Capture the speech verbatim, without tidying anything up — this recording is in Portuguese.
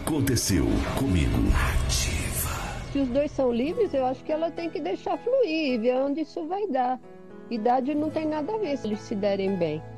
Aconteceu comigo. Se os dois são livres, eu acho que ela tem que deixar fluir e ver onde isso vai dar. Idade não tem nada a ver se eles se derem bem.